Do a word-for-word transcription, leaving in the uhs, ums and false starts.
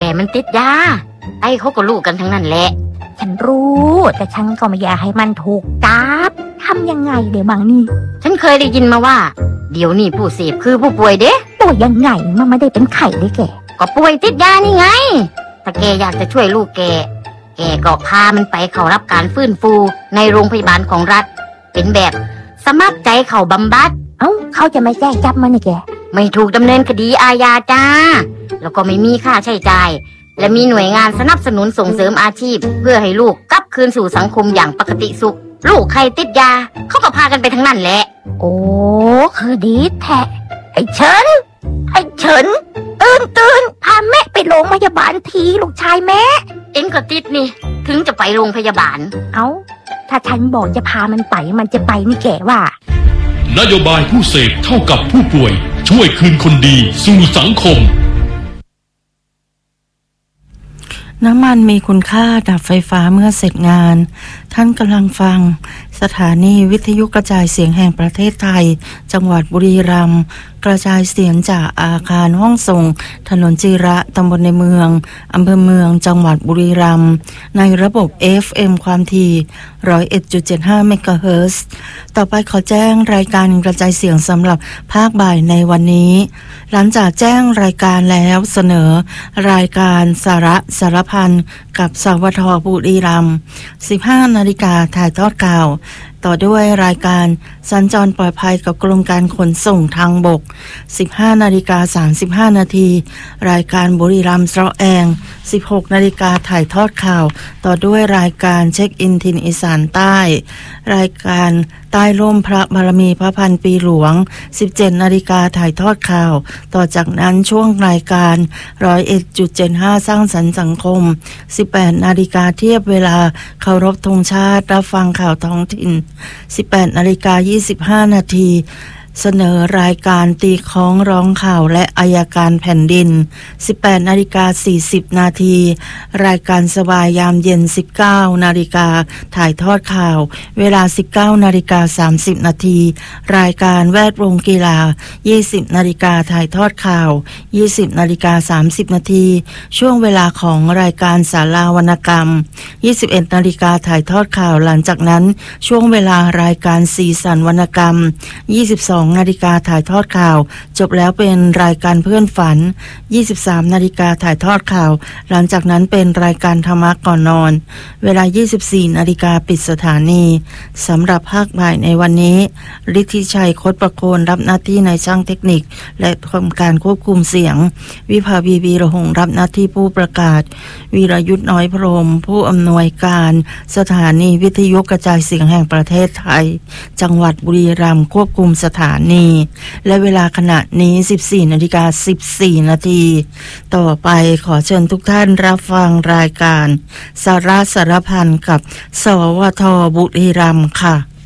มันติดยาไอ้เขาก็รู้กันทั้งนั้นแหละฉันรู้แต่ฉันก็ไม่อยากให้มันถูกจับทำยังไงเดี๋ยวบางนี่ฉันเคยได้ยินมาว่าเดี๋ยวนี้ผู้เสพคือผู้ป่วยเด้ป่วยยังไงมันไม่ได้เป็นไข้ได้แกก็ป่วยติดยานี่ไงถ้าแกอยากจะช่วยลูกแกแกก็พามันไปเข้ารับการฟื้นฟูในโรงพยาบาลของรัฐเป็นแบบสมัครใจเข้าบำบัดเอ้าเขาจะไม่แจ้งจับมันนี่แกไม่ถูกดำเนินคดีอาญาจ้าแล้วก็ไม่มีค่าใช้จ่ายและมีหน่วยงานสนับสนุนส่งเสริมอาชีพเพื่อให้ลูกกลับคืนสู่สังคมอย่างปกติสุขลูกใครติดยาเขาก็พากันไปทั้งนั้นแหละโอ้คือดีแท้ไอ้เฉินไอ้เฉินตื่นตื่นพาแม่ไปโรงพยาบาลทีลูกชายแม่เอ็งก็ติดนี่ถึงจะไปโรงพยาบาลเอ้าถ้าฉันบอกจะพามันไปมันจะไปนี่แกว่านโยบายผู้เสพเท่ากับผู้ป่วยช่วยคืนคนดีสู่สังคมน้ำมันมีคุณค่าดับไฟฟ้าเมื่อเสร็จงานท่านกำลังฟังสถานีวิทยุกระจายเสียงแห่งประเทศไทยจังหวัดบุรีรัมย์กระจายเสียงจากอาคารห้องส่งถนนจิระตำบลในเมืองอำเภอเมืองจังหวัดบุรีรัมย์ในระบบ เอฟ เอ็ม ความถี่ หนึ่งร้อยเอ็ดจุดเจ็ดห้า เมกะเฮิรตซ์ต่อไปขอแจ้งรายการกระจายเสียงสำหรับภาคบ่ายในวันนี้หลังจากแจ้งรายการแล้วเสนอรายการสาระสารพันกับสวทบุรีรัมย์ สิบห้านาฬิกาถ่ายทอดข่าวต่อด้วยรายการสัญจรปลอดภัยกับกรมการขนส่งทางบก สิบห้านาฬิกาสามสิบห้านาทีรายการบุรีรัมย์เสาะแอง สิบหกนาฬิกาถ่ายทอดข่าวต่อด้วยรายการเช็คอินถิ่นอีสานใต้รายการใต้ร่มพระบารมีพระพันปีหลวง สิบเจ็ดนาฬิกาถ่ายทอดข่าวต่อจากนั้นช่วงรายการ หนึ่งร้อยเอ็ดจุดเจ็ดห้า สร้างสรรค์สังคม สิบแปดนาฬิกาเทียบเวลาเคารพธงชาติรับฟังข่าวท้องถิ่น สิบแปดนาฬิกายี่สิบห้านาทีเสนอรายการตีค้องร้องข่าวและอัยการแผ่นดิน สิบแปดนาฬิกาสี่สิบนาทีรายการสบายยามเย็น สิบเก้านาฬิกาถ่ายทอดข่าวเวลา สิบเก้านาฬิกาสามสิบนาทีรายการแวดวงกีฬา ยี่สิบนาฬิกาถ่ายทอดข่าว ยี่สิบนาฬิกาสามสิบนาทีช่วงเวลาของรายการศาลาวรรณกรรม ยี่สิบเอ็ดนาฬิกาถ่ายทอดข่าวหลังจากนั้นช่วงเวลารายการสีสันวรรณกรรม ยี่สิบสองนาฬิกาถ่ายทอดข่าวจบแล้วเป็นรายการเพื่อนฝัน ยี่สิบสามนาฬิกาถ่ายทอดข่าวหลังจากนั้นเป็นรายการธรรมะก่อนนอนเวลา ยี่สิบสี่นาฬิกาปิดสถานีสำหรับภาคบ่ายในวันนี้ฤทธิชัยคดประโคนรับหน้าที่ในช่างเทคนิคและทำการควบคุมเสียงวิภาวีวีระหงรับหน้าที่ผู้ประกาศวีรยุทธน้อยพรหมผู้อำนวยการสถานีวิทยุกระจายเสียงแห่งประเทศไทยจังหวัดบุรีรัมย์ควบคุมสถานีและเวลาขณะนี้ สิบสี่นาฬิกาสิบสี่นาทีต่อไปขอเชิญทุกท่านรับฟังรายการสาระสารพันกับสวทบุรีรัมย์ค่ะ